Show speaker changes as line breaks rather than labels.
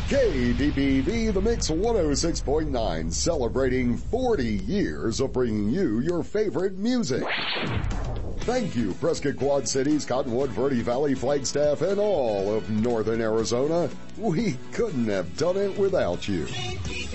KDPV, The Mix 106.9, celebrating 40 years of bringing you your favorite music. Thank you, Prescott Quad Cities, Cottonwood, Verde Valley, Flagstaff, and all of northern Arizona. We couldn't have done it without you.